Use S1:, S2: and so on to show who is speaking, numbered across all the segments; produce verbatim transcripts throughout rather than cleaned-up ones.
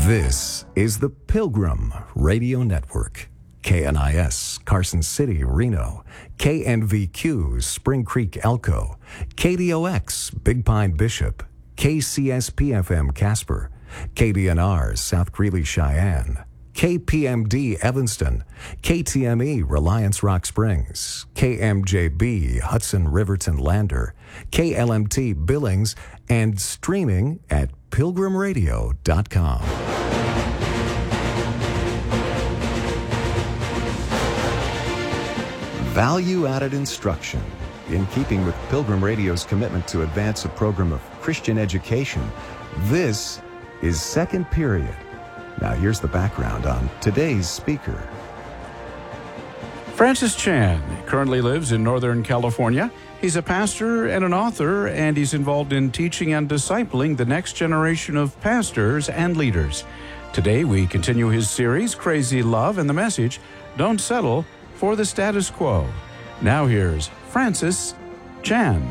S1: This is the Pilgrim Radio Network. K N I S, Carson City, Reno. K N V Q, Spring Creek, Elko. K D O X, Big Pine, Bishop. K C S P F M, Casper. K D N R, South Greeley, Cheyenne. K P M D, Evanston. K T M E, Reliance Rock Springs. K M J B, Hudson Riverton, Lander. K L M T, Billings. And streaming at pilgrim radio dot com. Value-added instruction. In keeping with Pilgrim Radio's commitment to advance a program of Christian education, this is Second Period. Now here's the background on today's speaker.
S2: Francis Chan currently lives in Northern California. He's a pastor and an author, and he's involved in teaching and discipling the next generation of pastors and leaders. Today we continue his series, Crazy Love, and the message, Don't Settle for the Status Quo. Now here's Francis Chan.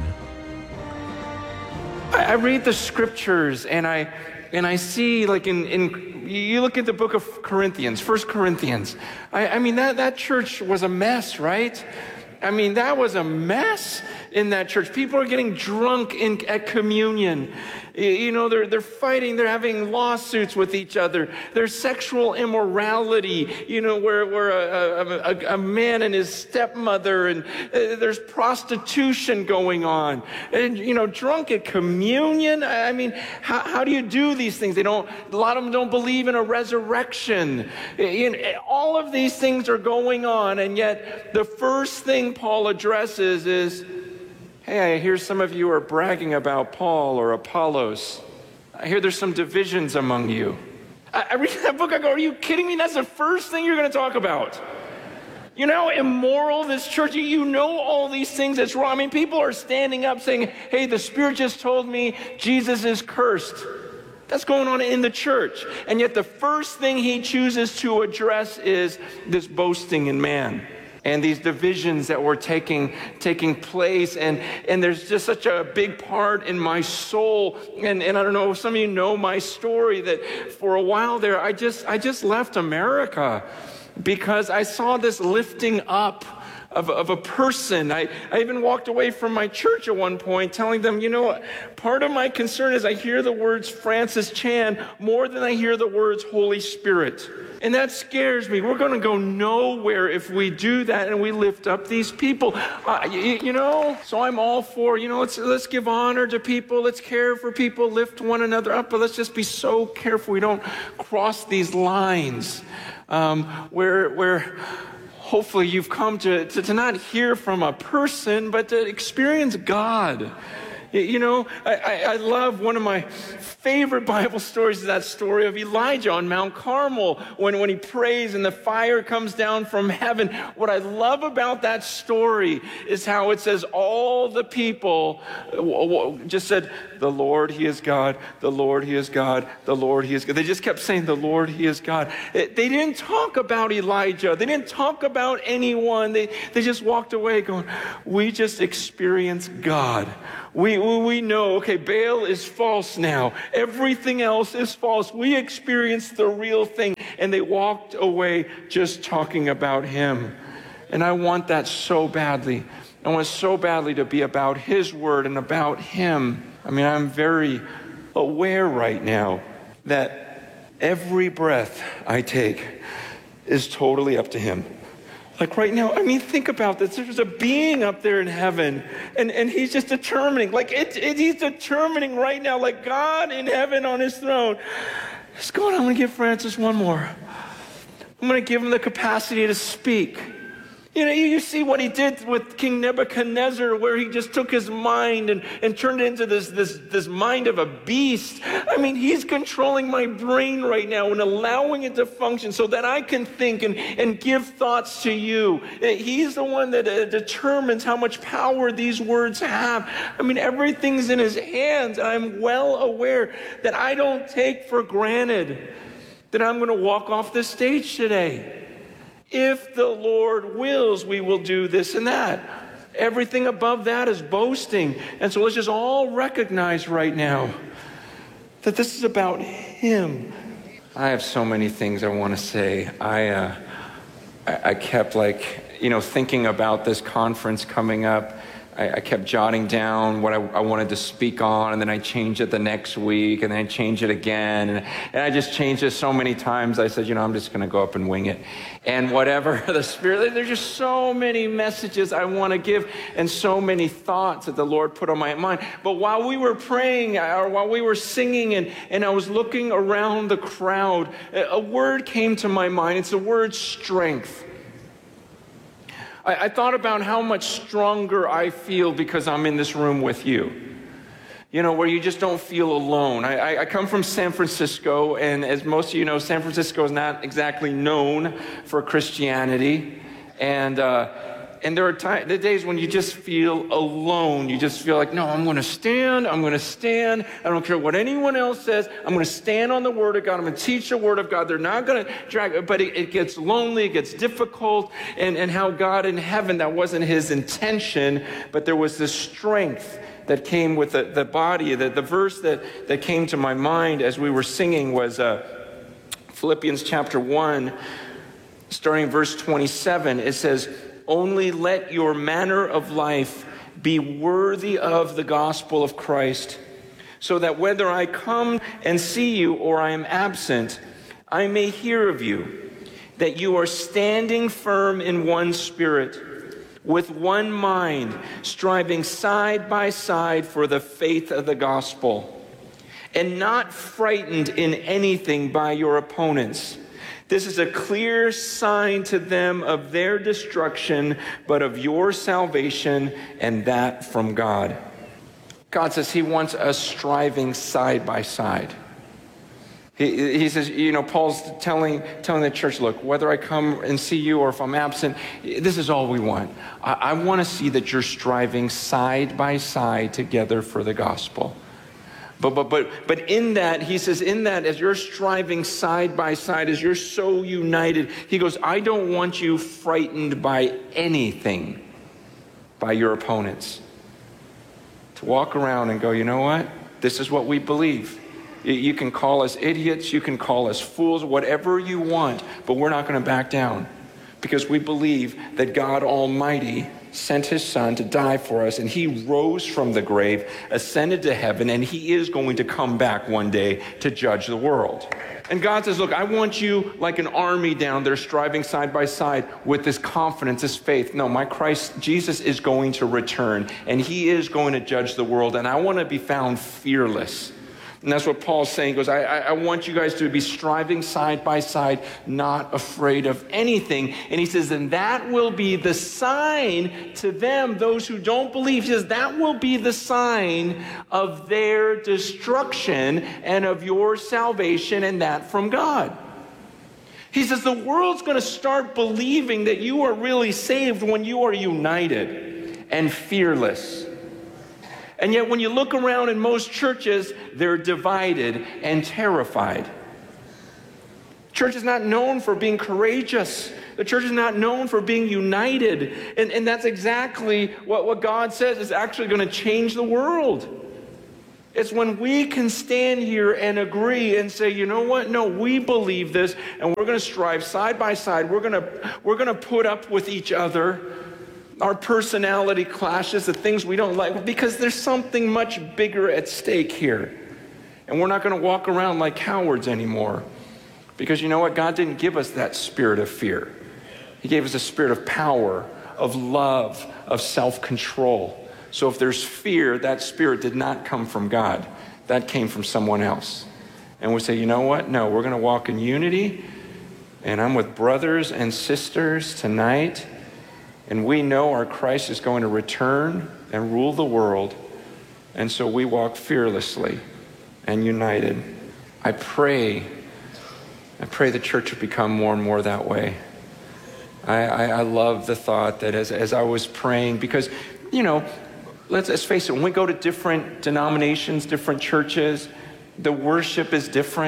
S3: I, I read the scriptures and I and I see, like in, in you look at the book of Corinthians, First Corinthians. I, I mean that that church was a mess, right? I mean, that was a mess in that church. People are getting drunk in, at communion. You know, they're they're fighting. They're having lawsuits with each other. There's sexual immorality, you know, where, where a, a, a man and his stepmother, and uh, there's prostitution going on. And, you know, drunk at communion. I mean, how, how do you do these things? They don't, a lot of them don't believe in a resurrection. You know, all of these things are going on, and yet the first thing Paul addresses is, hey, I hear some of you are bragging about Paul or Apollos. I hear there's some divisions among you. I, I read that book, I go, are you kidding me? That's the first thing you're going to talk about. You know how immoral this church, you, you know all these things that's wrong. I mean, people are standing up saying, hey, the Spirit just told me Jesus is cursed. That's going on in the church. And yet the first thing he chooses to address is this boasting in man. And these divisions that were taking taking place. And, and there's just such a big part in my soul. And, and I don't know if some of you know my story, that for a while there, I just I just left America because I saw this lifting up Of, of a person. I, I even walked away from my church at one point telling them, you know, part of my concern is I hear the words Francis Chan more than I hear the words Holy Spirit. And that scares me. We're going to go nowhere if we do that and we lift up these people. Uh, you, you know, so I'm all for, you know, let's, let's give honor to people. Let's care for people, lift one another up. But let's just be so careful we don't cross these lines um, where where... Hopefully you've come to, to, to not hear from a person, but to experience God. You know, I, I, I love one of my favorite Bible stories is that story of Elijah on Mount Carmel when, when he prays and the fire comes down from heaven. What I love about that story is how it says all the people just said, the Lord, He is God, the Lord, He is God, the Lord, He is God. They just kept saying, the Lord, He is God. It, they didn't talk about Elijah. They didn't talk about anyone. They, they just walked away going, we just experienced God. We, we know, okay, Baal is false now. Everything else is false. We experienced the real thing. And they walked away just talking about Him. And I want that so badly. I want so badly to be about His word and about Him. I mean, I'm very aware right now that every breath I take is totally up to Him. Like right now, I mean, think about this. There's a being up there in heaven, and, and He's just determining, like it, it, He's determining right now, like God in heaven on His throne. Just go on, I'm going to give Francis one more. I'm going to give him the capacity to speak. You know, you see what he did with King Nebuchadnezzar, where he just took his mind and, and turned it into this, this, this mind of a beast. I mean, he's controlling my brain right now and allowing it to function so that I can think and, and give thoughts to you. He's the one that uh, determines how much power these words have. I mean, everything's in his hands. And I'm well aware that I don't take for granted that I'm going to walk off this stage today. If the Lord wills, we will do this and that. Everything above that is boasting. And so let's just all recognize right now that this is about Him. I have so many things I want to say. I, uh, I, I kept like, you know, thinking about this conference coming up. I, I kept jotting down what I, I wanted to speak on, and then I changed it the next week, and then I changed it again, and, and I just changed it so many times. I said, you know, I'm just going to go up and wing it. And whatever the Spirit, there's just so many messages I want to give, and so many thoughts that the Lord put on my mind. But while we were praying, or while we were singing, and, and I was looking around the crowd, a word came to my mind. It's the word strength. I, I thought about how much stronger I feel because I'm in this room with you. You know, where you just don't feel alone. I, I, I come from San Francisco, and as most of you know, San Francisco is not exactly known for Christianity. And uh, and there are times, the days when you just feel alone. You just feel like, no, I'm going to stand. I'm going to stand. I don't care what anyone else says. I'm going to stand on the Word of God. I'm going to teach the Word of God. They're not going to drag. But it, it gets lonely. It gets difficult. And and how God in heaven, that wasn't His intention, but there was this strength that came with the, the body. The, the verse that, that came to my mind as we were singing was uh, Philippians chapter one, starting verse twenty-seven. It says, only let your manner of life be worthy of the gospel of Christ, so that whether I come and see you or I am absent, I may hear of you, that you are standing firm in one spirit, with one mind, striving side by side for the faith of the gospel, and not frightened in anything by your opponents. This is a clear sign to them of their destruction, but of your salvation, and that from God. God says He wants us striving side by side. He, he says, you know, Paul's telling telling the church, look, whether I come and see you or if I'm absent, this is all we want. I, I want to see that you're striving side by side together for the gospel. But, but, but, but in that, he says, in that, as you're striving side by side, as you're so united, he goes, I don't want you frightened by anything, by your opponents. To walk around and go, you know what? This is what we believe. You can call us idiots, you can call us fools, whatever you want, but we're not going to back down, because we believe that God Almighty sent His Son to die for us, and He rose from the grave, ascended to heaven, and He is going to come back one day to judge the world. And God says, look, I want you like an army down there striving side by side with this confidence, this faith. No, my Christ, Jesus is going to return, and He is going to judge the world, and I want to be found fearless. And that's what Paul's saying. He goes, I, I, I want you guys to be striving side by side, not afraid of anything. And he says, and that will be the sign to them, those who don't believe. He says, that will be the sign of their destruction and of your salvation, and that from God. He says, the world's going to start believing that you are really saved when you are united and fearless. And yet when you look around in most churches, they're divided and terrified. Church is not known for being courageous. The church is not known for being united. And, and that's exactly what, what God says is actually going to change the world. It's when we can stand here and agree and say, you know what? No, we believe this, and we're going to strive side by side. We're going to, we're going to put up with each other. Our personality clashes, the things we don't like, because there's something much bigger at stake here. And we're not going to walk around like cowards anymore. Because you know what? God didn't give us that spirit of fear. He gave us a spirit of power, of love, of self-control. So if there's fear, that spirit did not come from God. That came from someone else. And we say, you know what? No, we're going to walk in unity. And I'm with brothers and sisters tonight. And we know our Christ is going to return and rule the world. And so we walk fearlessly and united. I pray, I pray the church will become more and more that way. I, I, I love the thought that as, as I was praying, because, you know, let's, let's face it, when we go to different denominations, different churches, the worship is different.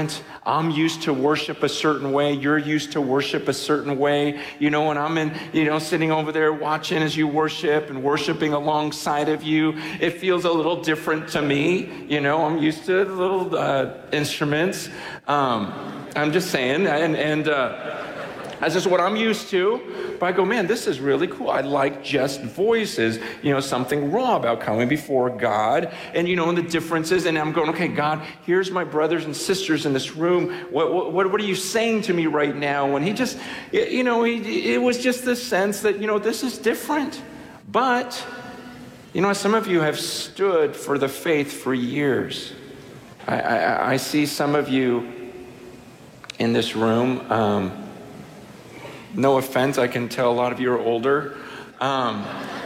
S3: I'm used to worship a certain way. You're used to worship a certain way. You know, when I'm in, you know, sitting over there watching as you worship and worshiping alongside of you, it feels a little different to me. You know, I'm used to little uh, instruments. Um, I'm just saying, and, and uh, that's just what I'm used to. But I go, man, this is really cool. I like just voices, you know, something raw about coming before God and, you know, and the differences. And I'm going, okay, God, here's my brothers and sisters in this room. What, what, what are you saying to me right now? And he just, you know, he, it was just this sense that, you know, this is different. But, you know, some of you have stood for the faith for years. I, I, I see some of you in this room. Um, No offense, I can tell a lot of you are older. Um,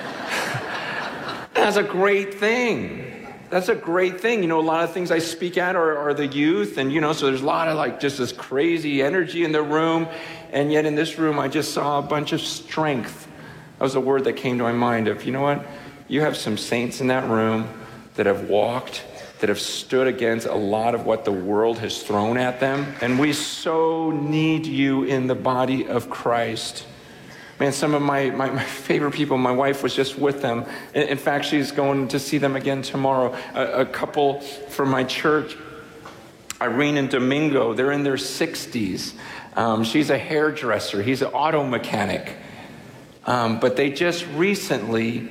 S3: that's a great thing. That's a great thing. You know, a lot of things I speak at are, are the youth, and, you know, so there's a lot of, like, just this crazy energy in the room, and yet in this room I just saw a bunch of strength. That was a word that came to my mind of, you know what? You have some saints in that room that have walked, that have stood against a lot of what the world has thrown at them. And we so need you in the body of Christ. Man, some of my, my, my favorite people, my wife was just with them. In, in fact, she's going to see them again tomorrow. A, a couple from my church, Irene and Domingo, they're in their sixties. Um, she's a hairdresser. He's an auto mechanic. Um, but they just recently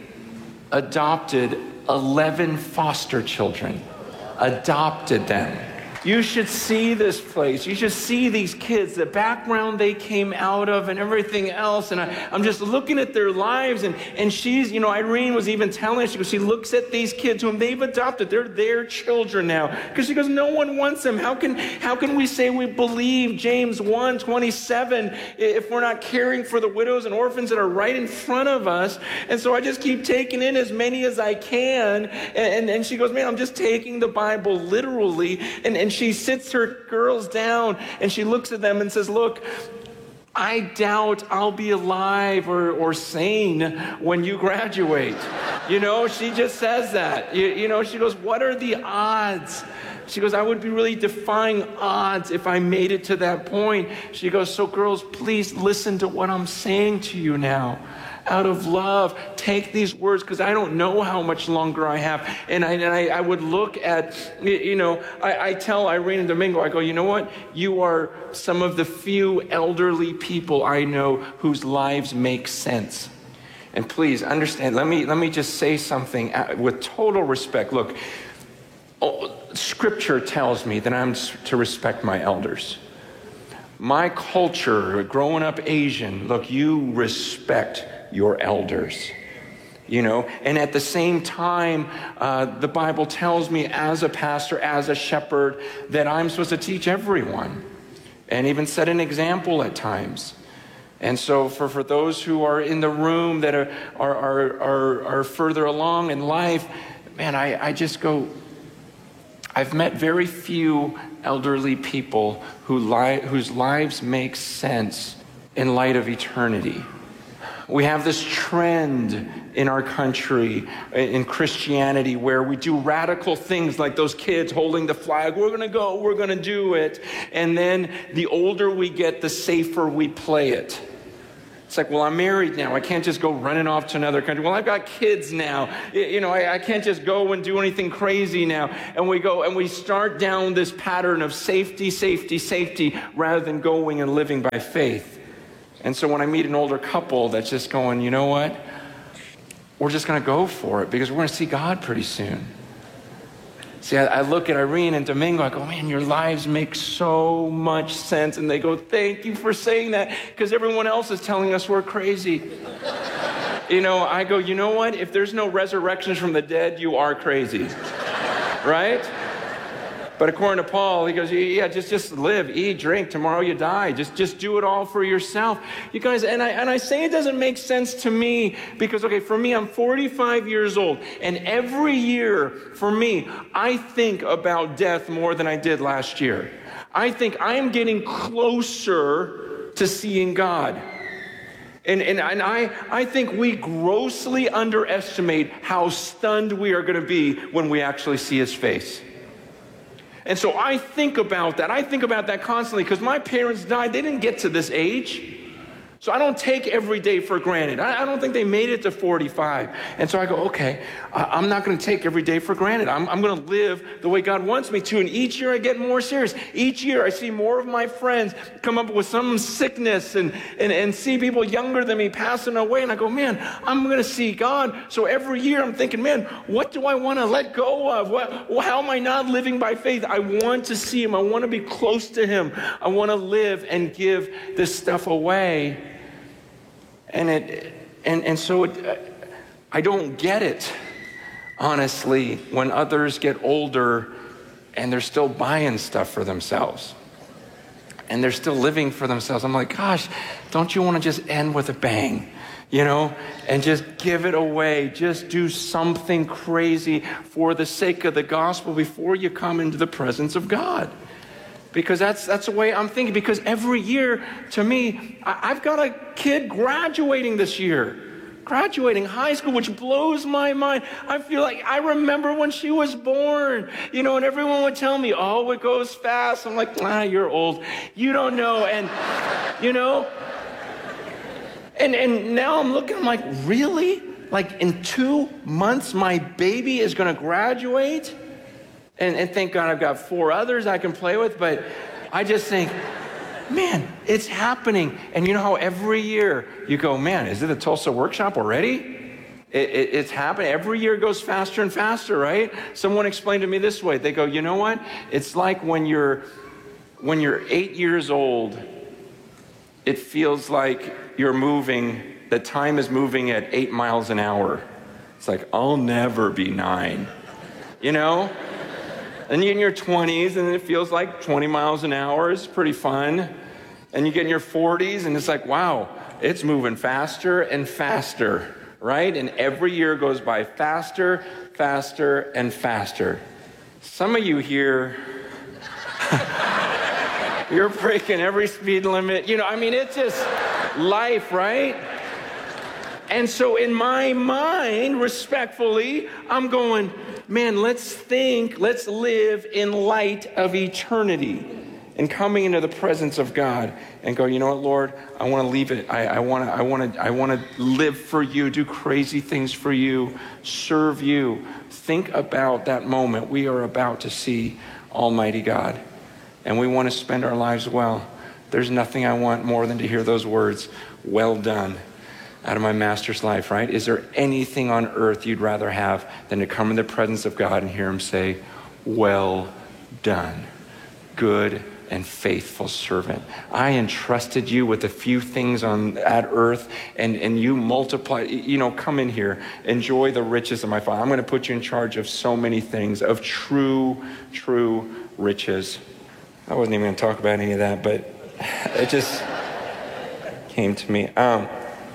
S3: adopted eleven foster children. Adopted them. You should see this place. You should see these kids, the background they came out of and everything else. And I, I'm just looking at their lives. And, and she's, you know, Irene was even telling us, she goes, she looks at these kids whom they've adopted. They're their children now. Because she goes, no one wants them. How can, how can we say we believe James one twenty-seven if we're not caring for the widows and orphans that are right in front of us? And so I just keep taking in as many as I can. And, and, and she goes, man, I'm just taking the Bible literally. And, and she sits her girls down and she looks at them and says, look, I doubt I'll be alive or, or sane when you graduate. You know, she just says that. You, you know, she goes, what are the odds? She goes, I would be really defying odds if I made it to that point. She goes, so girls, please listen to what I'm saying to you now. Out of love, take these words, because I don't know how much longer I have. And I, and I, I would look at, you know, I, I tell Irene and Domingo, I go, you know what? You are some of the few elderly people I know whose lives make sense. And please understand, let me, let me just say something with total respect. Look, oh, Scripture tells me that I'm to respect my elders. My culture, growing up Asian, look, you respect your elders, you know, and at the same time, uh, the Bible tells me as a pastor, as a shepherd, that I'm supposed to teach everyone and even set an example at times. And so for, for those who are in the room that are, are, are, are, are further along in life, man, I, I just go, I've met very few elderly people who li- whose lives make sense in light of eternity. We have this trend in our country, in Christianity, where we do radical things like those kids holding the flag. We're going to go, we're going to do it. And then the older we get, the safer we play it. It's like, well, I'm married now. I can't just go running off to another country. Well, I've got kids now. You know, I, I can't just go and do anything crazy now. And we go and we start down this pattern of safety, safety, safety, rather than going and living by faith. And so when I meet an older couple that's just going, you know what? We're just going to go for it because we're going to see God pretty soon. See, I, I look at Irene and Domingo, I go, man, your lives make so much sense. And they go, thank you for saying that, because everyone else is telling us we're crazy. You know, I go, you know what? If there's no resurrections from the dead, you are crazy. Right? But according to Paul, he goes, yeah, just, just live, eat, drink. Tomorrow you die. Just, just do it all for yourself. You guys, and I, and I say it doesn't make sense to me because, okay, for me, I'm forty-five years old. And every year, for me, I think about death more than I did last year. I think I am getting closer to seeing God. And, and, and I, I think we grossly underestimate how stunned we are going to be when we actually see his face. And so I think about that. I think about that constantly because my parents died. They didn't get to this age. So I don't take every day for granted. I, I don't think they made it to forty-five. And so I go, okay, I, I'm not going to take every day for granted. I'm, I'm going to live the way God wants me to. And each year I get more serious. Each year I see more of my friends come up with some sickness and, and, and see people younger than me passing away. And I go, man, I'm going to see God. So every year I'm thinking, man, what do I want to let go of? What, how am I not living by faith? I want to see him. I want to be close to him. I want to live and give this stuff away. And it, and and so it, I don't get it, honestly, when others get older and they're still buying stuff for themselves and they're still living for themselves. I'm like, gosh, don't you want to just end with a bang, you know, and just give it away? Just do something crazy for the sake of the gospel before you come into the presence of God. Because that's that's the way I'm thinking. Because every year, to me, I, I've got a kid graduating this year. Graduating high school, which blows my mind. I feel like I remember when she was born, you know, and everyone would tell me, oh, it goes fast. I'm like, ah, you're old. You don't know. And, you know, and, and now I'm looking, I'm like, really? Like in two months, my baby is going to graduate? And, and thank God I've got four others I can play with, but I just think, man, it's happening. And you know how every year you go, man, is it a Tulsa workshop already? It, it, it's happening. Every year it goes faster and faster, right? Someone explained to me this way. They go, you know what? It's like when you're, when you're eight years old, it feels like you're moving, the time is moving at eight miles an hour. It's like, I'll never be nine, you know? And you're in your twenties, and it feels like twenty miles an hour is pretty fun. And you get in your forties, and it's like, wow, it's moving faster and faster, right? And every year goes by faster, faster, and faster. Some of you here, you're breaking every speed limit. You know, I mean, it's just life, right? And so in my mind, respectfully, I'm going, man, let's think, let's live in light of eternity and coming into the presence of God and go, you know what, Lord, I want to leave it. I, I want to, I want to, I want to live for you, do crazy things for you, serve you. Think about that moment. We are about to see Almighty God, and we want to spend our lives well. There's nothing I want more than to hear those words, well done, out of my master's life, right? Is there anything on earth you'd rather have than to come in the presence of God and hear him say, well done, good and faithful servant. I entrusted you with a few things on at earth, and, and you multiply, you know, come in here, enjoy the riches of my Father. I'm going to put you in charge of so many things, of true, true riches. I wasn't even going to talk about any of that, but it just came to me. Um,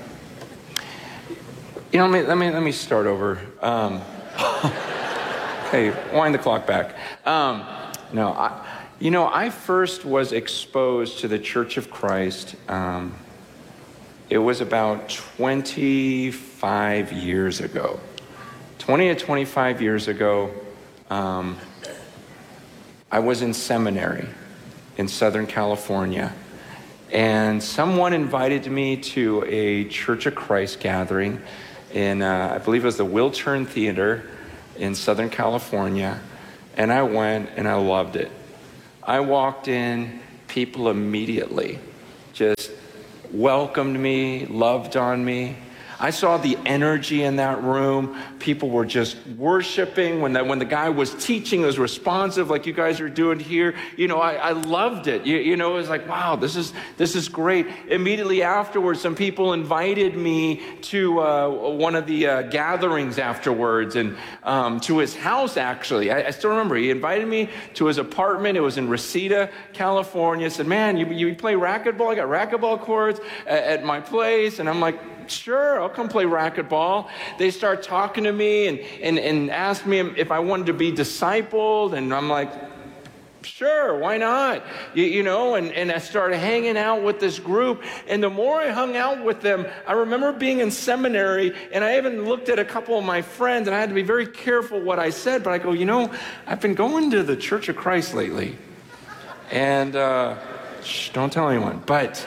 S3: You know, let me let me, let me start over. Um, hey, wind the clock back. Um, no, I, you know, I first was exposed to the Church of Christ. Um, it was about twenty-five years ago. twenty to twenty-five years ago, um, I was in seminary in Southern California. And someone invited me to a Church of Christ gathering in, uh, I believe it was the Wiltern Theater in Southern California. And I went and I loved it. I walked in, people immediately just welcomed me, loved on me. I saw the energy in that room. People were just worshiping. When the, when the guy was teaching, it was responsive like you guys are doing here. You know, I, I loved it. You, you know, it was like, wow, this is this is great. Immediately afterwards, some people invited me to uh, one of the uh, gatherings afterwards, and um, to his house, actually. I, I still remember. He invited me to his apartment. It was in Reseda, California. He said, man, you, you play racquetball? I got racquetball courts at, at my place. And I'm like, sure, I'll come play racquetball. They start talking to me and, and, and ask me if I wanted to be discipled. And I'm like, Sure, why not? You, you know, and, and I started hanging out with this group. And the more I hung out with them, I remember being in seminary, and I even looked at a couple of my friends, and I had to be very careful what I said. But I go, you know, I've been going to the Church of Christ lately. And, uh, shh, don't tell anyone. But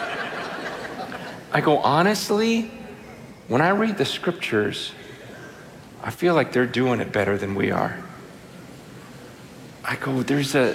S3: I go, honestly, when I read the scriptures, I feel like they're doing it better than we are. I go, there's a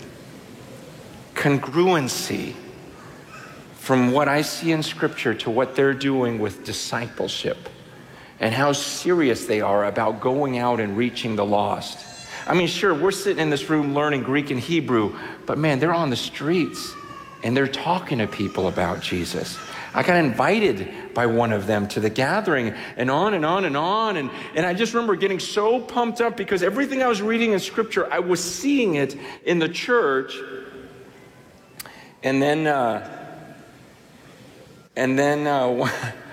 S3: congruency from what I see in Scripture to what they're doing with discipleship and how serious they are about going out and reaching the lost. I mean, sure, we're sitting in this room learning Greek and Hebrew, but man, they're on the streets and they're talking to people about Jesus. I got invited by one of them to the gathering, and on and on and on. And, and I just remember getting so pumped up because everything I was reading in Scripture, I was seeing it in the church. And then, uh, and then, uh,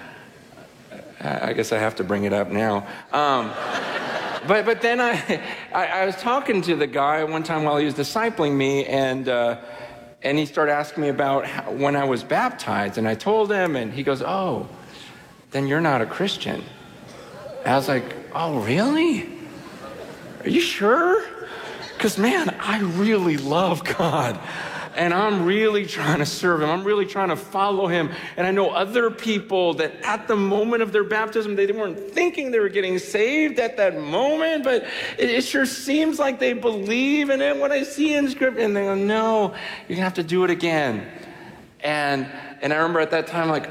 S3: I guess I have to bring it up now. Um, but but then I, I I was talking to the guy one time while he was discipling me, and. Uh, And he started asking me about how, when I was baptized. And I told him, and he goes, oh, then you're not a Christian. I was like, oh, really? Are you sure? Because, man, I really love God. And I'm really trying to serve him. I'm really trying to follow him. And I know other people that at the moment of their baptism, they weren't thinking they were getting saved at that moment, but it, it sure seems like they believe. And then what I see in Scripture, and they go, no, you're going to have to do it again. And and I remember at that time, like,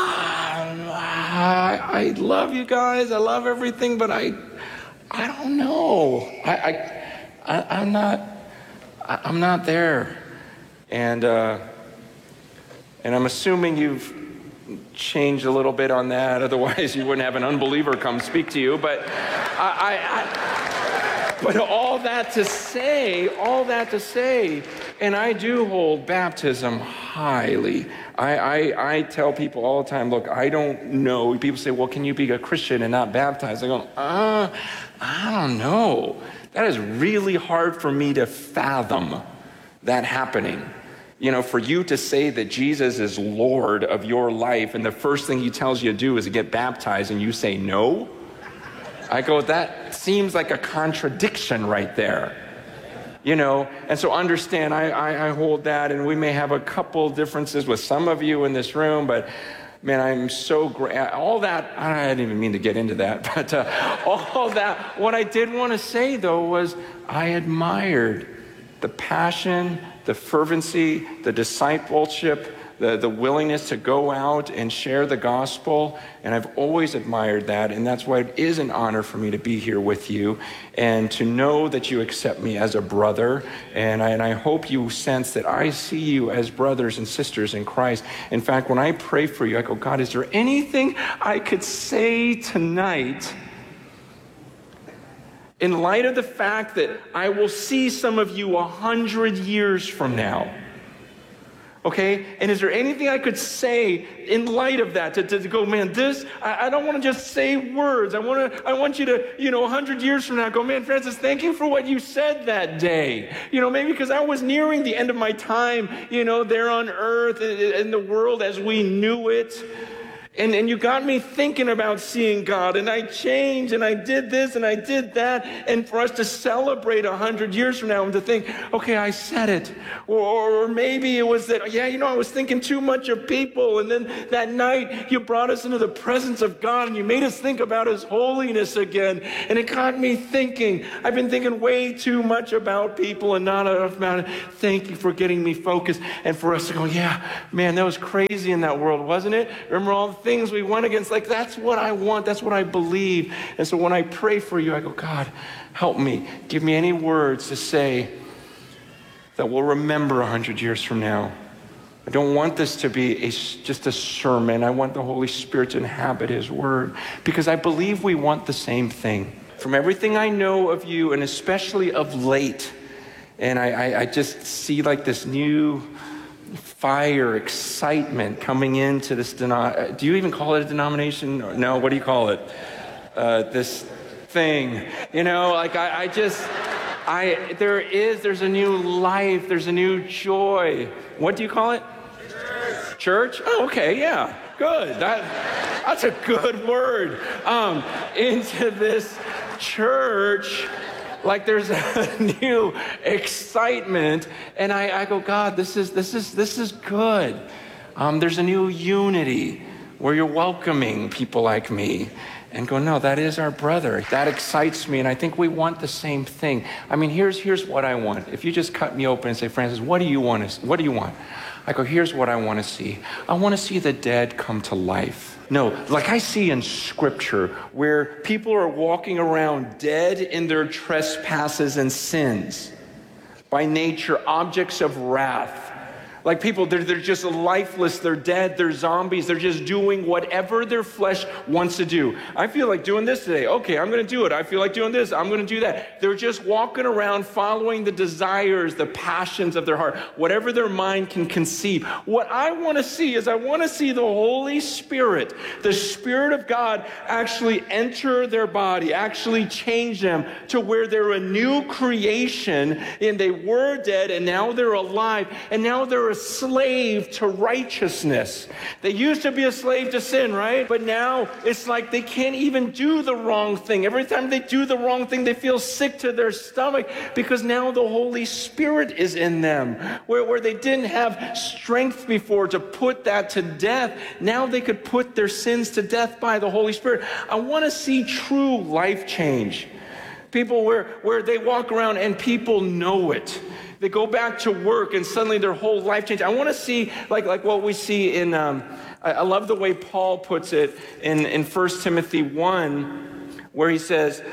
S3: ah, I, I love you guys. I love everything, but I I don't know. I, I, I I'm not, I, I'm not there. And uh, and I'm assuming you've changed a little bit on that. Otherwise, you wouldn't have an unbeliever come speak to you. But I, I, I but all that to say, all that to say, and I do hold baptism highly. I, I, I tell people all the time, look, I don't know. People say, well, can you be a Christian and not baptized? I go, uh, I don't know. That is really hard for me to fathom that happening. You know, for you to say that Jesus is Lord of your life and the first thing he tells you to do is to get baptized and you say no, I go, that seems like a contradiction right there. You know, and so understand, I, I, I hold that, and we may have a couple differences with some of you in this room, but man, I'm so great. All that, I didn't even mean to get into that, but uh, all that, what I did want to say though was I admired the passion, the fervency, the discipleship, the, the willingness to go out and share the gospel. And I've always admired that. And that's why it is an honor for me to be here with you and to know that you accept me as a brother. And I, and I hope you sense that I see you as brothers and sisters in Christ. In fact, when I pray for you, I go, God, is there anything I could say tonight in light of the fact that I will see some of you a hundred years from now? Okay? And is there anything I could say in light of that to, to, to go, man, this, I, I don't want to just say words. I want to, I want you to, you know, a hundred years from now go, man, Francis, thank you for what you said that day. You know, maybe because I was nearing the end of my time, you know, there on earth in the world as we knew it. And, and you got me thinking about seeing God, and I changed, and I did this, and I did that, and for us to celebrate a hundred years from now and to think, okay, I said it. Or, or maybe it was that, yeah, you know, I was thinking too much of people, and then that night you brought us into the presence of God, and you made us think about His holiness again, and it got me thinking. I've been thinking way too much about people and not enough about it. Thank you for getting me focused, and for us to go, yeah, man, that was crazy in that world, wasn't it? Remember all the things we went against? Like, that's what I want. That's what I believe. And so when I pray for you, I go, God, help me. Give me any words to say that we'll remember a hundred years from now. I don't want this to be a, just a sermon. I want the Holy Spirit to inhabit His word, because I believe we want the same thing. From everything I know of you, and especially of late, and I, I, I just see like this new fire, excitement coming into this, deno- do you even call it a denomination? No, what do you call it? Uh, this thing, you know, like I, I just, I, there is, there's a new life, there's a new joy. What do you call it? Church. Church? Oh, okay, yeah, good. That, that's a good word. Um, into this church, like there's a new excitement, and I, I go, God, this is this is this is good. Um, there's a new unity where you're welcoming people like me, and go, no, that is our brother. That excites me, and I think we want the same thing. I mean, here's here's what I want. If you just cut me open and say, Francis, what do you want to? What do you want? I go, here's what I want to see. I want to see the dead come to life. No, like I see in Scripture where people are walking around dead in their trespasses and sins, by nature, objects of wrath. Like people, they're, they're just lifeless, they're dead, they're zombies, they're just doing whatever their flesh wants to do. I feel like doing this today. Okay, I'm going to do it. I feel like doing this. I'm going to do that. They're just walking around following the desires, the passions of their heart, whatever their mind can conceive. What I want to see is I want to see the Holy Spirit, the Spirit of God actually enter their body, actually change them to where they're a new creation, and they were dead and now they're alive, and now they're a slave to righteousness. They used to be a slave to sin, right? But now it's like they can't even do the wrong thing. Every time they do the wrong thing, they feel sick to their stomach because now the Holy Spirit is in them. Where, where they didn't have strength before to put that to death, now they could put their sins to death by the Holy Spirit. I want to see true life change. People where, where they walk around and people know it. They go back to work and suddenly their whole life changes. I want to see like, like what we see in, um, I, I love the way Paul puts it in, in First Timothy one, where he says,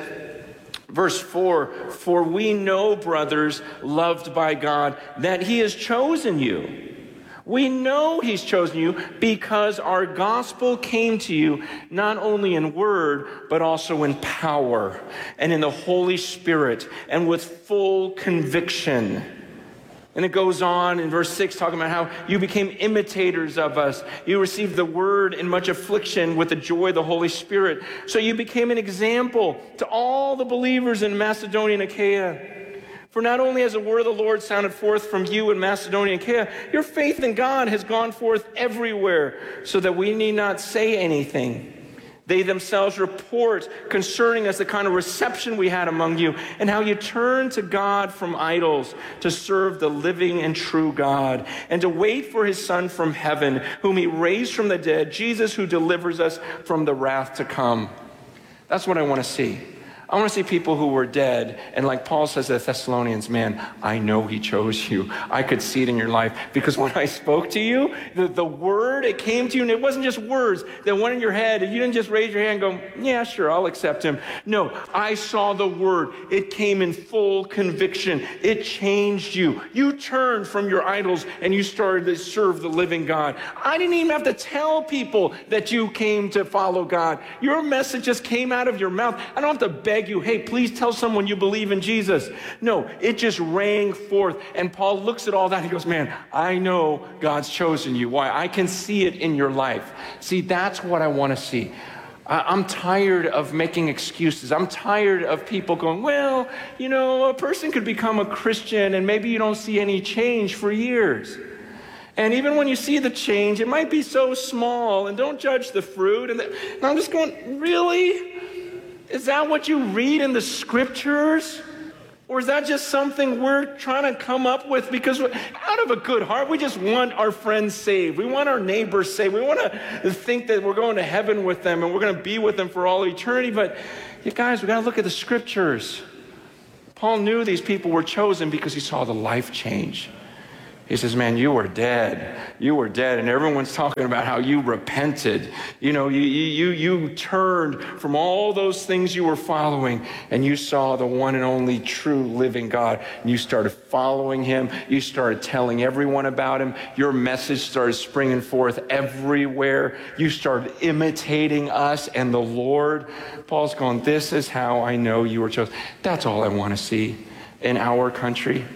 S3: verse four, for we know, brothers, loved by God, that he has chosen you. We know he's chosen you because our gospel came to you not only in word, but also in power and in the Holy Spirit and with full conviction. And it goes on in verse six, talking about how you became imitators of us. You received the word in much affliction with the joy of the Holy Spirit. So you became an example to all the believers in Macedonia and Achaia. For not only has the word of the Lord sounded forth from you in Macedonia and Achaia, your faith in God has gone forth everywhere, so that we need not say anything. They themselves report concerning us the kind of reception we had among you and how you turned to God from idols to serve the living and true God and to wait for his Son from heaven, whom he raised from the dead, Jesus, who delivers us from the wrath to come. That's what I want to see. I want to see people who were dead, and like Paul says to the Thessalonians, man, I know he chose you. I could see it in your life, because when I spoke to you, the, the word, it came to you, and it wasn't just words that went in your head, and you didn't just raise your hand and go, yeah, sure, I'll accept him. No, I saw the word. It came in full conviction. It changed you. You turned from your idols, and you started to serve the living God. I didn't even have to tell people that you came to follow God. Your message just came out of your mouth. I don't have to beg you, hey, please tell someone you believe in Jesus. No, it just rang forth. And Paul looks at all that and he goes, man, I know God's chosen you. Why? I can see it in your life. See, that's what I want to see. I'm tired of making excuses. I'm tired of people going, well, you know, a person could become a Christian and maybe you don't see any change for years. And even when you see the change, it might be so small, and don't judge the fruit. And, the, and I'm just going, really? Is that what you read in the scriptures? Or is that just something we're trying to come up with because out of a good heart, we just want our friends saved. We want our neighbors saved. We want to think that we're going to heaven with them and we're going to be with them for all eternity. But you guys, we got to look at the scriptures. Paul knew these people were chosen because he saw the life change. He says, man, you were dead. You were dead. And everyone's talking about how you repented. You know, you, you, you turned from all those things you were following and you saw the one and only true living God. And you started following him. You started telling everyone about him. Your message started springing forth everywhere. You started imitating us and the Lord. Paul's going, this is how I know you were chosen. That's all I want to see in our country.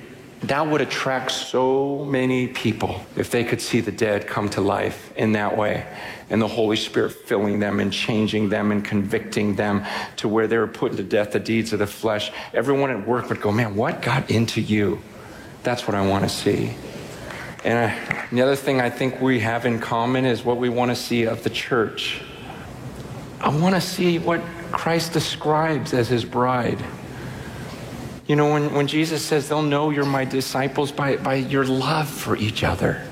S3: That would attract so many people if they could see the dead come to life in that way, and the Holy Spirit filling them and changing them and convicting them to where they were putting to death the deeds of the flesh. Everyone at work would go, man, what got into you? That's what I want to see. And I, the other thing I think we have in common is what we want to see of the church. I want to see what Christ describes as his bride. You know, when, when Jesus says, they'll know you're my disciples by, by your love for each other.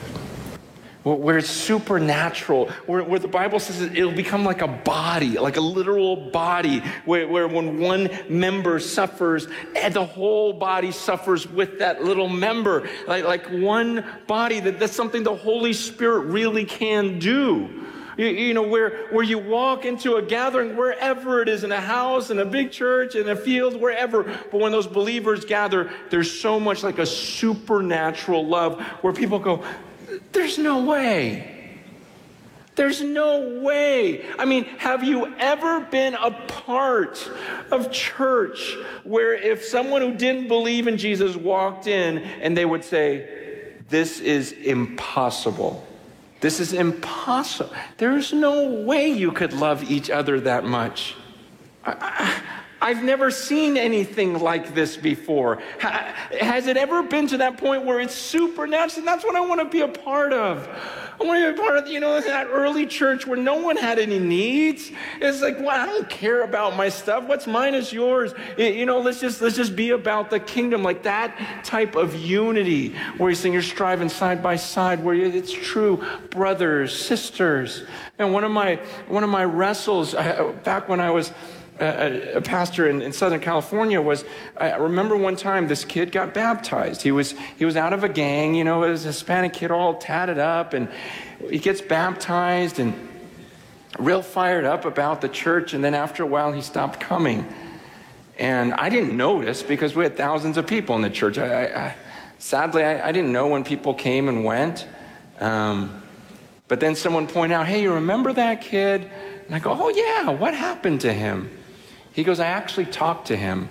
S3: Where it's supernatural, where, where the Bible says it'll become like a body, like a literal body, where, where when one member suffers, and the whole body suffers with that little member. Like, like one body, that, that's something the Holy Spirit really can do. You, you know, where, where you walk into a gathering, wherever it is, in a house, in a big church, in a field, wherever. But when those believers gather, there's so much like a supernatural love where people go, there's no way. There's no way. I mean, have you ever been a part of church where if someone who didn't believe in Jesus walked in and they would say, this is impossible. This is impossible. There's no way you could love each other that much. I, I, I've never seen anything like this before. Ha, has it ever been to that point where it's supernatural? And that's what I want to be a part of. I want to be a part of, you know, that early church where no one had any needs. It's like, well, I don't care about my stuff. What's mine is yours. It, you know, let's just let's just be about the kingdom. Like that type of unity where you're saying you're striving side by side, where it's true brothers, sisters. And one of my one of my wrestles uh, back when I was A, a pastor in, in Southern California was, I remember one time this kid got baptized. He was he was out of a gang, you know, it was a Hispanic kid all tatted up, and he gets baptized and real fired up about the church, and then after a while he stopped coming. And I didn't notice because we had thousands of people in the church. I, I, I, sadly, I, I didn't know when people came and went. Um, but then someone pointed out, hey, you remember that kid? And I go, oh yeah, what happened to him? He goes, I actually talked to him.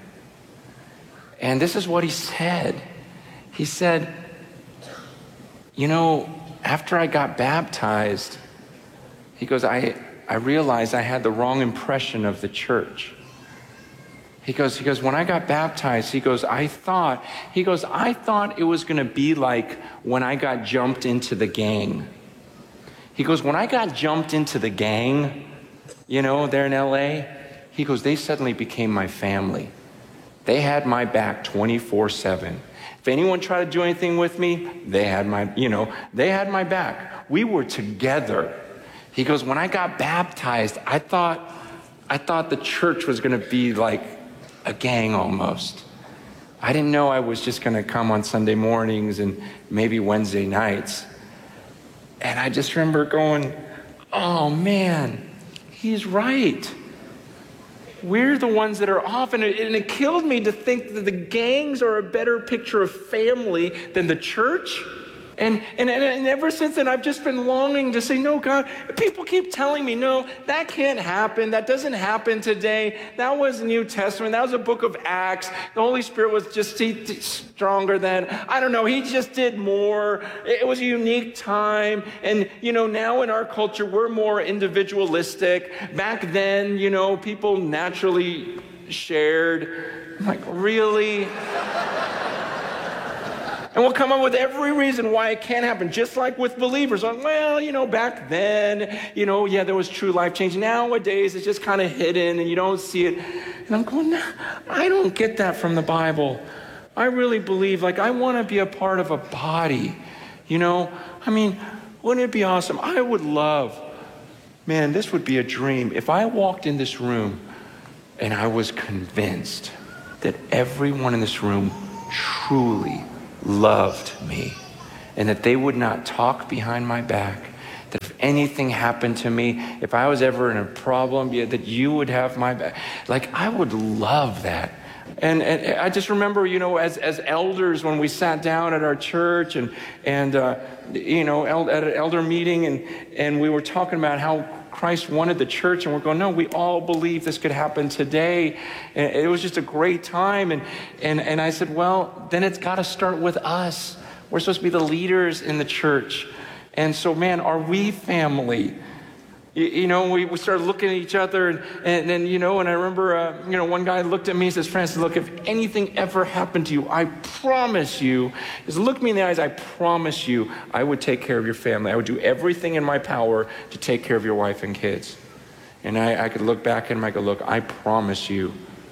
S3: And this is what he said. He said, you know, after I got baptized, he goes, I, I realized I had the wrong impression of the church. He goes, he goes, when I got baptized, he goes, I thought, he goes, I thought it was going to be like when I got jumped into the gang. He goes, when I got jumped into the gang, you know, there in L A, he goes, they suddenly became my family. They had my back twenty-four seven. If anyone tried to do anything with me, they had my, you know, they had my back. We were together. He goes, when I got baptized, I thought, I thought the church was going to be like a gang almost. I didn't know I was just going to come on Sunday mornings and maybe Wednesday nights. And I just remember going, oh man, he's right. We're the ones that are off, and it, and it killed me to think that the gangs are a better picture of family than the church. And, and, and ever since then, I've just been longing to say, no, God, people keep telling me, no, that can't happen. That doesn't happen today. That was the New Testament. That was a book of Acts. The Holy Spirit was just he, stronger then. I don't know. He just did more. It was a unique time. And, you know, now in our culture, we're more individualistic. Back then, you know, people naturally shared. I'm like, really? And we'll come up with every reason why it can't happen, just like with believers. Like, well, you know, back then, you know, yeah, there was true life change. Nowadays, it's just kind of hidden and you don't see it. And I'm going, nah, I don't get that from the Bible. I really believe, like, I want to be a part of a body. You know, I mean, wouldn't it be awesome? I would love, man, this would be a dream. If I walked in this room and I was convinced that everyone in this room truly loved me, and that they would not talk behind my back, that if anything happened to me, if I was ever in a problem, yeah, that you would have my back. Like, I would love that. And, and I just remember, you know, as, as elders, when we sat down at our church and, and uh, you know, el- at an elder meeting, and, and we were talking about how Christ wanted the church, and we're going, no, we all believe this could happen today. And it was just a great time. And, and, and I said, well, then it's got to start with us. We're supposed to be the leaders in the church. And so, man, are we family? You, you know, we, we started looking at each other, and, and then, you know, and I remember, uh, you know, one guy looked at me and says, Francis, look, if anything ever happened to you, I promise you, just look me in the eyes, I promise you, I would take care of your family. I would do everything in my power to take care of your wife and kids. And I, I could look back at him, I could look, I promise you,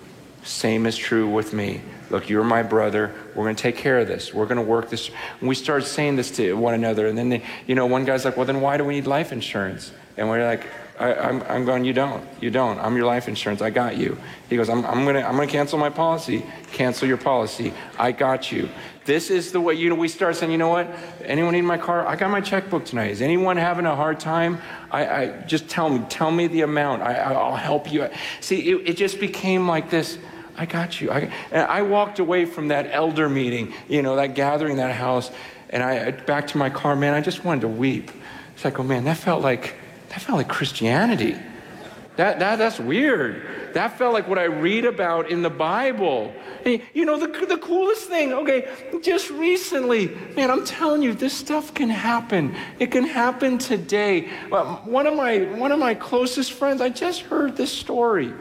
S3: same is true with me. Look, you're my brother. We're going to take care of this. We're going to work this. And we started saying this to one another. And then, they, you know, one guy's like, well, then why do we need life insurance? And we're like, I, I'm, I'm going, you don't. You don't. I'm your life insurance. I got you. He goes, I'm, I'm going to I'm going to cancel my policy. Cancel your policy. I got you. This is the way, you know, we start saying, you know what? Anyone need my car? I got my checkbook tonight. Is anyone having a hard time? I, I just tell me. Tell me the amount. I, I'll help you. See, it, it just became like this. I got you. I, and I walked away from that elder meeting, you know, that gathering, that house, and I back to my car, man, I just wanted to weep. It's like, oh man, that felt like, that felt like Christianity. That, that, that's weird. That felt like what I read about in the Bible. And, you know, the, the coolest thing, okay, just recently, man, I'm telling you, this stuff can happen. It can happen today. One of my, one of my closest friends, I just heard this story.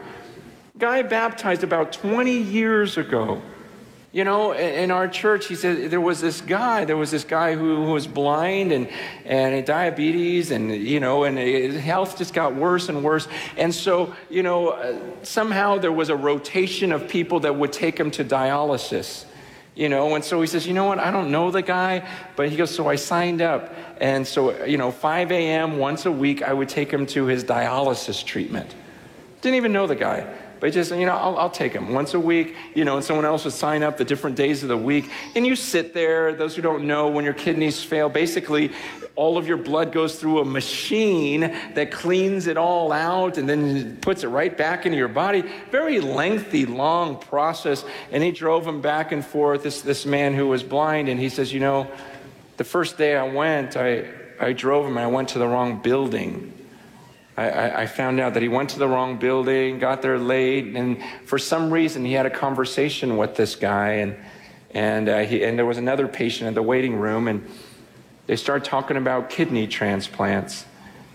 S3: Guy baptized about twenty years ago. You know, in our church, he said there was this guy, there was this guy who, who was blind and, and had diabetes, and, you know, and his health just got worse and worse. And so, you know, uh, somehow there was a rotation of people that would take him to dialysis. You know, and so he says, you know what, I don't know the guy, but he goes, so I signed up. And so, you know, five a.m. once a week, I would take him to his dialysis treatment. Didn't even know the guy. But just, you know, I'll, I'll take him once a week, you know, and someone else would sign up the different days of the week. And you sit there, those who don't know, when your kidneys fail, basically all of your blood goes through a machine that cleans it all out and then puts it right back into your body. Very lengthy, long process. And he drove him back and forth, this, this man who was blind. And he says, you know, the first day I went, I, I drove him and I went to the wrong building. I, I found out that he went to the wrong building, got there late, and for some reason he had a conversation with this guy, and and uh, he and there was another patient in the waiting room, and they started talking about kidney transplants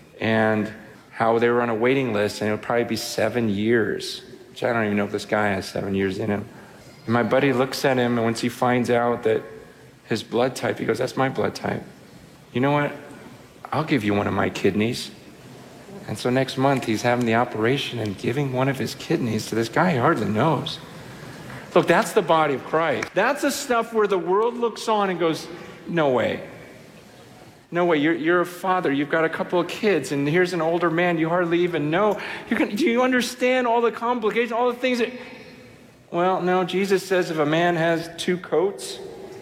S3: and how they were on a waiting list, and it would probably be seven years, which I don't even know if this guy has seven years in him. And my buddy looks at him, and once he finds out that his blood type, he goes, that's my blood type. You know what? I'll give you one of my kidneys. And so next month, he's having the operation and giving one of his kidneys to this guy he hardly knows. Look, that's the body of Christ. That's the stuff where the world looks on and goes, no way. No way, you're, you're a father, you've got a couple of kids, and here's an older man you hardly even know. You can, do you understand all the complications, all the things that... Well, no, Jesus says if a man has two coats,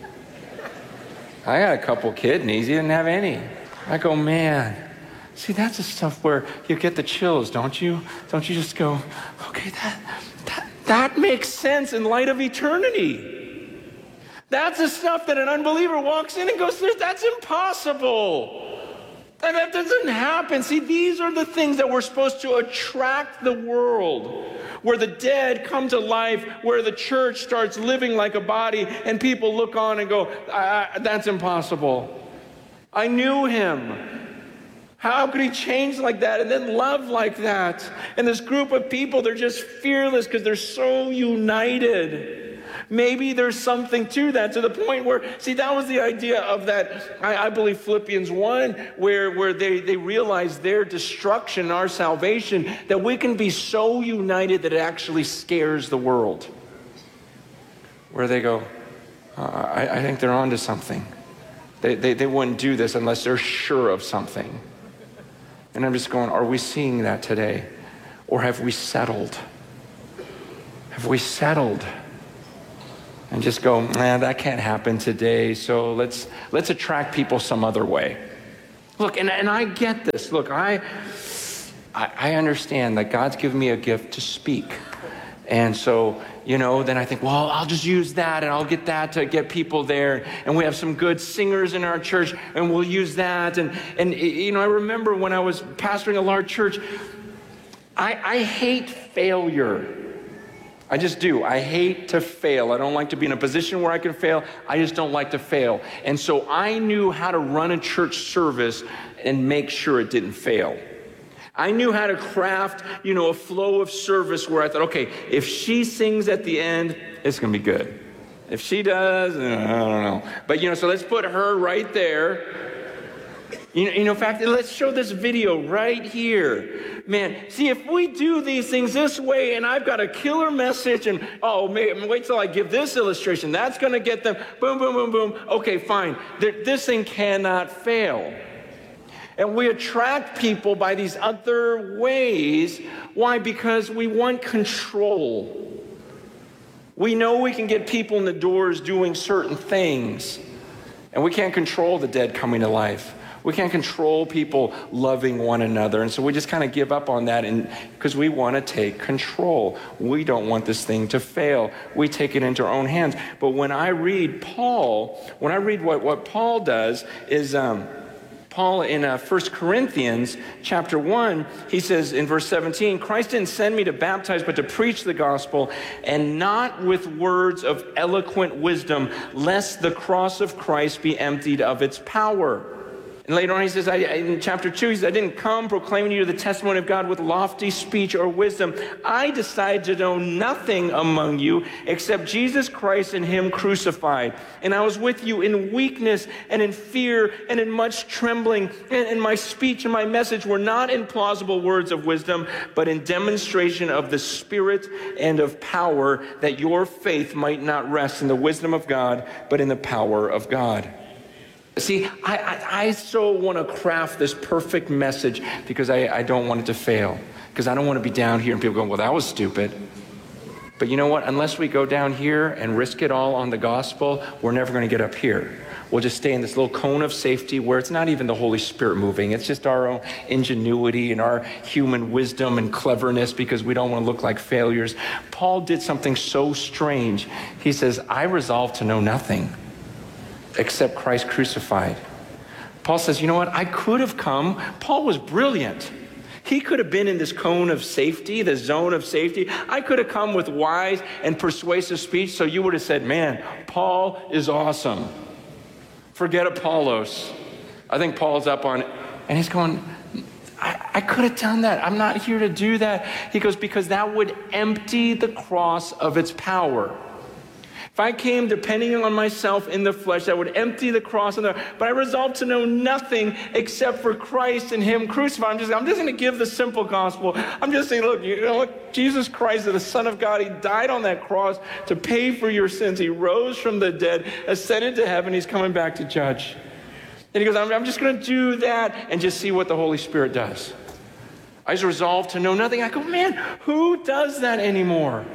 S3: I got a couple kidneys, he didn't have any. I go, man... See, that's the stuff where you get the chills, don't you? Don't you just go, okay, that, that, that makes sense in light of eternity. That's the stuff that an unbeliever walks in and goes, that's impossible. And that doesn't happen. See, these are the things that we're supposed to attract the world, where the dead come to life, where the church starts living like a body, and people look on and go, ah, that's impossible. I knew him. How could he change like that and then love like that? And this group of people, they're just fearless because they're so united. Maybe there's something to that, to the point where, see, that was the idea of that, I, I believe Philippians one, where, where they, they realize their destruction, our salvation, that we can be so united that it actually scares the world. Where they go, uh, I, I think they're onto something. They, they, they wouldn't do this unless they're sure of something. And I'm just going, are we seeing that today? Or have we settled? Have we settled? And just go, man, that can't happen today, so let's let's attract people some other way. Look, and, and I get this. Look, I, I I understand that God's given me a gift to speak. And so, you know, then I think, well, I'll just use that and I'll get that to get people there. And we have some good singers in our church and we'll use that. And, and you know, I remember when I was pastoring a large church, I, I hate failure. I just do. I hate to fail. I don't like to be in a position where I can fail. I just don't like to fail. And so I knew how to run a church service and make sure it didn't fail. I knew how to craft, you know, a flow of service where I thought, okay, if she sings at the end, it's going to be good. If she does, I don't know. But, you know, so let's put her right there. You know, you know, in fact, let's show this video right here. Man, see, if we do these things this way and I've got a killer message and, oh, wait till I give this illustration. That's going to get them, boom, boom, boom, boom. Okay, fine. This thing cannot fail. And we attract people by these other ways. Why? Because we want control. We know we can get people in the doors doing certain things. And we can't control the dead coming to life. We can't control people loving one another. And so we just kind of give up on that and because we want to take control. We don't want this thing to fail. We take it into our own hands. But when I read Paul, when I read what, what Paul does is... Um, Paul in uh, First Corinthians chapter one, he says in verse seventeen, Christ didn't send me to baptize, but to preach the gospel, and not with words of eloquent wisdom, lest the cross of Christ be emptied of its power. And later on he says, I, in chapter two, he says, I didn't come proclaiming to you the testimony of God with lofty speech or wisdom. I decided to know nothing among you except Jesus Christ and him crucified. And I was with you in weakness and in fear and in much trembling. And, and my speech and my message were not in plausible words of wisdom, but in demonstration of the Spirit and of power, that your faith might not rest in the wisdom of God, but in the power of God. See, I, I, I so want to craft this perfect message because I, I don't want it to fail. Because I don't want to be down here and people going, well, that was stupid. But you know what? Unless we go down here and risk it all on the gospel, we're never going to get up here. We'll just stay in this little cone of safety where it's not even the Holy Spirit moving. It's just our own ingenuity and our human wisdom and cleverness because we don't want to look like failures. Paul did something so strange. He says, I resolved to know nothing except Christ crucified. Paul says, you know what? I could have come. Paul was brilliant. He could have been in this cone of safety, the zone of safety. I could have come with wise and persuasive speech, so you would have said, man, Paul is awesome. Forget Apollos. I think Paul's up on it. And he's going, I, I could have done that. I'm not here to do that. He goes, because that would empty the cross of its power. If I came depending on myself in the flesh, that would empty the cross. And the, but I resolved to know nothing except for Christ and him crucified. I'm just, I'm just going to give the simple gospel. I'm just saying, look, you know what? Jesus Christ, the Son of God, he died on that cross to pay for your sins. He rose from the dead, ascended to heaven. He's coming back to judge. And he goes, I'm, I'm just going to do that and just see what the Holy Spirit does. I just resolved to know nothing. I go, man, who does that anymore?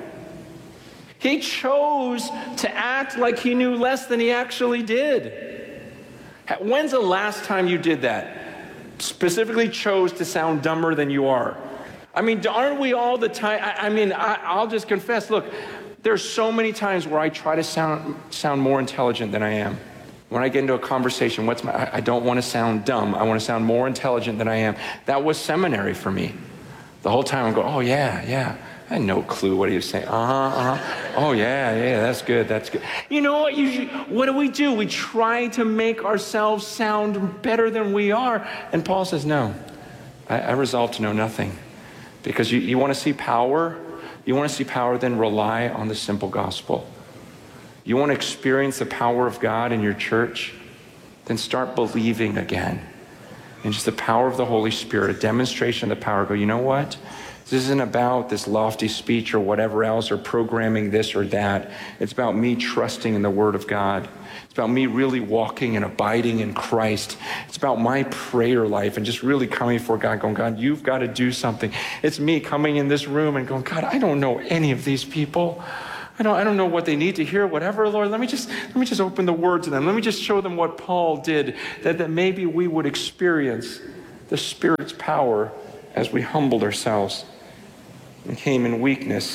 S3: He chose to act like he knew less than he actually did. When's the last time you did that? Specifically chose to sound dumber than you are. I mean, aren't we all the time? I, I mean, I, I'll just confess, look, there's so many times where I try to sound sound more intelligent than I am. When I get into a conversation, what's my, I, I don't want to sound dumb. I want to sound more intelligent than I am. That was seminary for me. The whole time I'm going, oh yeah, yeah. I had no clue what he was saying. Uh-huh, uh-huh. Oh, yeah, yeah, that's good, that's good. You know what? You, what do we do? We try to make ourselves sound better than we are. And Paul says, no, I, I resolve to know nothing. Because you, you want to see power? You want to see power, then rely on the simple gospel. You want to experience the power of God in your church? Then start believing again. And just the power of the Holy Spirit, a demonstration of the power. Go, you know what? This isn't about this lofty speech or whatever else or programming this or that. It's about me trusting in the Word of God. It's about me really walking and abiding in Christ. It's about my prayer life and just really coming before God, going, God, you've got to do something. It's me coming in this room and going, God, I don't know any of these people. I don't, I don't know what they need to hear, whatever, Lord. Let me just let me just open the Word to them. Let me just show them what Paul did, that, that maybe we would experience the Spirit's power as we humbled ourselves and came in weakness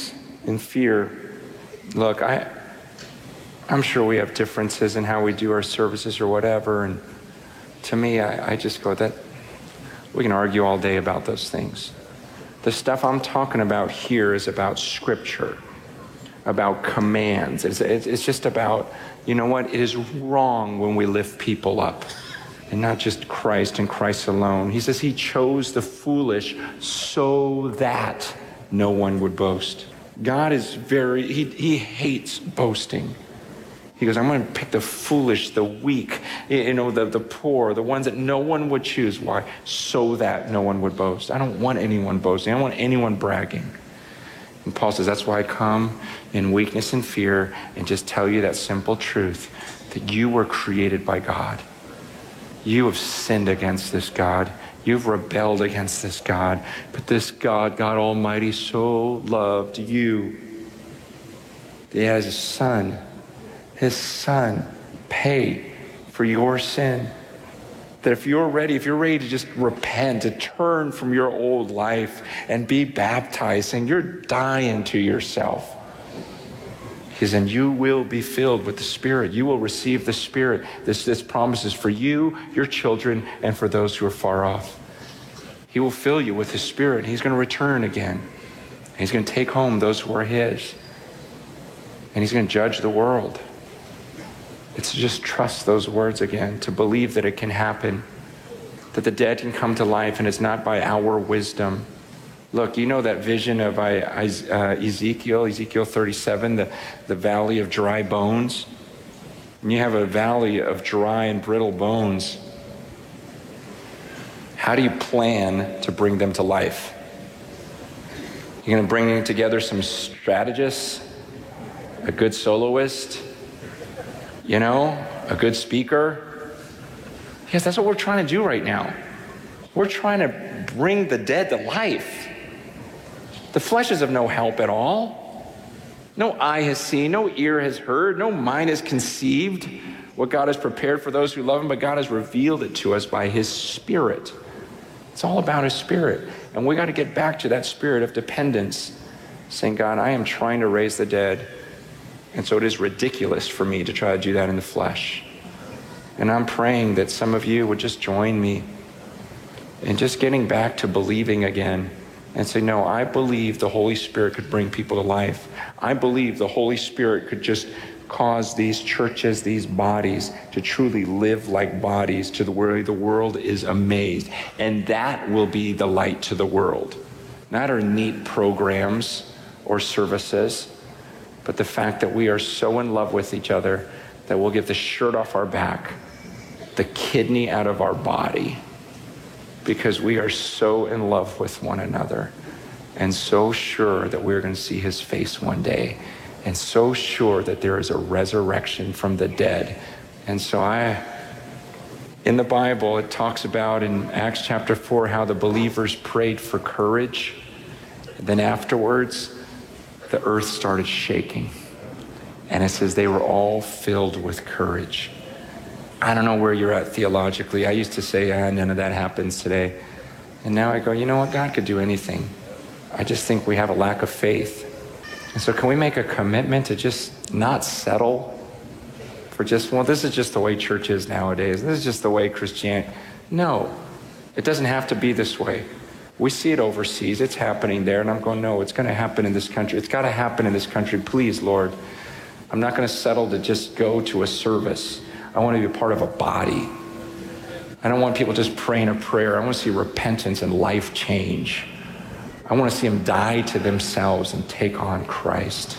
S3: in fear. Look, I, I'm sure we have differences in how we do our services or whatever, and to me, I, I just go that we can argue all day about those things. The stuff I'm talking about here is about Scripture, about commands. It's, it's just about, you know what, it is wrong when we lift people up. And not just Christ and Christ alone. He says he chose the foolish so that no one would boast. God is very, he, he hates boasting. He goes, I'm going to pick the foolish, the weak, you know, the, the poor, the ones that no one would choose. Why? So that no one would boast. I don't want anyone boasting. I don't want anyone bragging. And Paul says, that's why I come in weakness and fear and just tell you that simple truth, that you were created by God. You have sinned against this God. You've rebelled against this God. But this God, God Almighty, so loved you that he has his son, his son pay for your sin. That if you're ready, if you're ready to just repent, to turn from your old life and be baptized, saying you're dying to yourself. He says, and you will be filled with the Spirit. You will receive the Spirit. This, this promise is for you, your children, and for those who are far off. He will fill you with his Spirit. He's going to return again. He's going to take home those who are his. And he's going to judge the world. It's to just trust those words again, to believe that it can happen, that the dead can come to life, and it's not by our wisdom. Look, you know that vision of Ezekiel, Ezekiel thirty-seven, the, the valley of dry bones? And you have a valley of dry and brittle bones. How do you plan to bring them to life? You're going to bring together some strategists, a good soloist, you know, a good speaker? Yes, that's what we're trying to do right now. We're trying to bring the dead to life. The flesh is of no help at all. No eye has seen, no ear has heard, no mind has conceived what God has prepared for those who love him, but God has revealed it to us by his Spirit. It's all about his Spirit. And we got to get back to that spirit of dependence, saying, God, I am trying to raise the dead. And so it is ridiculous for me to try to do that in the flesh. And I'm praying that some of you would just join me in just getting back to believing again. And say, no, I believe the Holy Spirit could bring people to life. I believe the Holy Spirit could just cause these churches, these bodies, to truly live like bodies to the where the world is amazed. And that will be the light to the world. Not our neat programs or services, but the fact that we are so in love with each other that we'll give the shirt off our back, the kidney out of our body, because we are so in love with one another and so sure that we're going to see his face one day and so sure that there is a resurrection from the dead. And so I, in the Bible, it talks about in Acts chapter four how the believers prayed for courage. And then afterwards, the earth started shaking. And it says they were all filled with courage. I don't know where you're at theologically. I used to say, ah, none of that happens today. And now I go, you know what? God could do anything. I just think we have a lack of faith. And so can we make a commitment to just not settle for just, well, this is just the way church is nowadays. This is just the way Christianity. No, it doesn't have to be this way. We see it overseas. It's happening there. And I'm going, no, it's going to happen in this country. It's got to happen in this country. Please, Lord. I'm not going to settle to just go to a service. I want to be a part of a body. I don't want people just praying a prayer. I want to see repentance and life change. I want to see them die to themselves and take on Christ.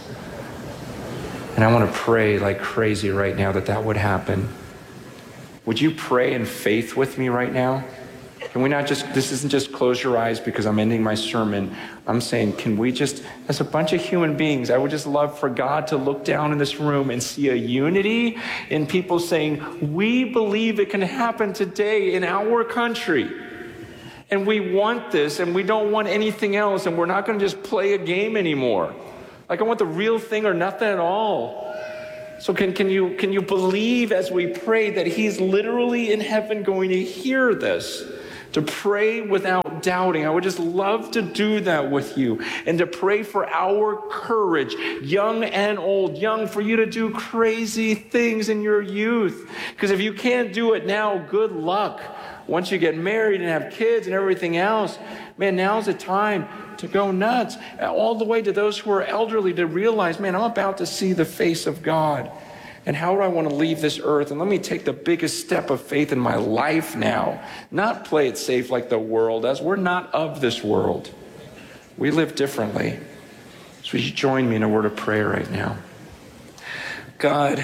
S3: And I want to pray like crazy right now that that would happen. Would you pray in faith with me right now? Can we not just, this isn't just close your eyes because I'm ending my sermon. I'm saying, can we just, as a bunch of human beings, I would just love for God to look down in this room and see a unity in people saying, we believe it can happen today in our country. And we want this and we don't want anything else. And we're not going to just play a game anymore. Like I want the real thing or nothing at all. So can, can you, can you believe as we pray that he's literally in heaven going to hear this? to pray without doubting. I would just love to do that with you and to pray for our courage, young and old, young, for you to do crazy things in your youth. Because if you can't do it now, good luck. Once you get married and have kids and everything else, man, now's the time to go nuts. All the way to those who are elderly to realize, man, I'm about to see the face of God. And how do I want to leave this earth? And let me take the biggest step of faith in my life now. Not play it safe like the world does. We're not of this world. We live differently. So would you join me in a word of prayer right now? God,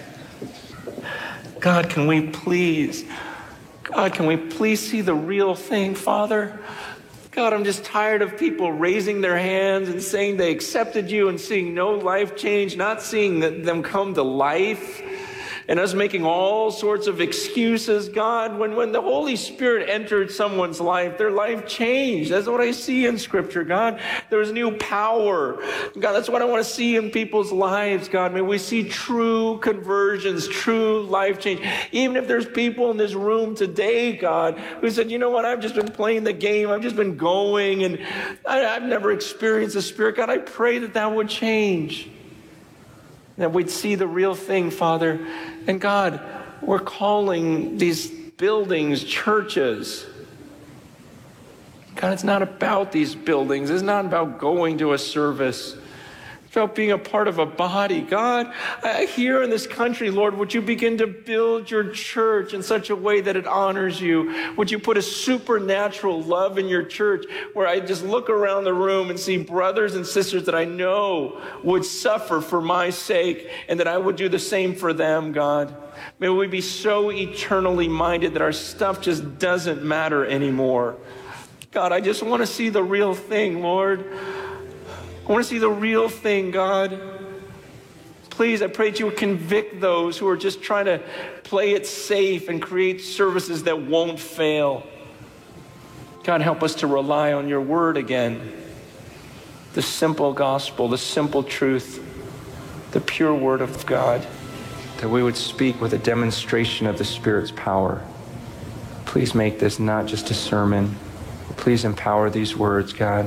S3: God, can we please, God, can we please see the real thing, Father? God, I'm just tired of people raising their hands and saying they accepted you and seeing no life change, not seeing them come to life, and us making all sorts of excuses. God, when, when the Holy Spirit entered someone's life, their life changed. That's what I see in Scripture, God. There's new power. God, that's what I want to see in people's lives, God. May we see true conversions, true life change. Even if there's people in this room today, God, who said, you know what, I've just been playing the game. I've just been going, and I, I've never experienced the Spirit. God, I pray that that would change. That we'd see the real thing, Father. And God, we're calling these buildings churches. God, it's not about these buildings. It's not about going to a service. It's about being a part of a body. God, I, here in this country, Lord, would you begin to build your church in such a way that it honors you? Would you put a supernatural love in your church where I just look around the room and see brothers and sisters that I know would suffer for my sake, and that I would do the same for them, God. May we be so eternally minded that our stuff just doesn't matter anymore. God, I just want to see the real thing, Lord. I want to see the real thing, God. Please, I pray that you would convict those who are just trying to play it safe and create services that won't fail. God, help us to rely on your word again. The simple gospel, the simple truth, the pure word of God, that we would speak with a demonstration of the Spirit's power. Please make this not just a sermon. Please empower these words, God.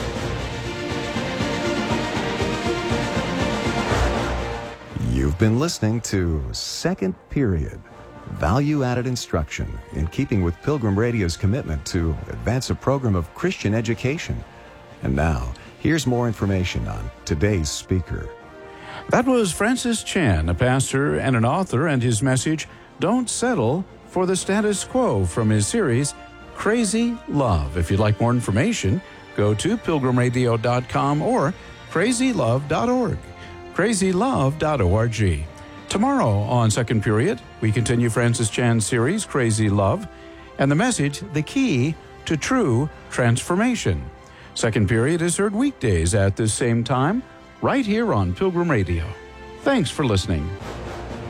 S1: You've been listening to Second Period, value-added instruction in keeping with Pilgrim Radio's commitment to advance a program of Christian education. And now, here's more information on today's speaker.
S2: That was Francis Chan, a pastor and an author, and his message, Don't Settle for the Status Quo, from his series, Crazy Love. If you'd like more information, go to pilgrim radio dot com or crazy love dot org. crazy love dot org. Tomorrow on Second Period, we continue Francis Chan's series, Crazy Love, and the message, The Key to True Transformation. Second Period is heard weekdays at this same time, right here on Pilgrim Radio. Thanks for listening.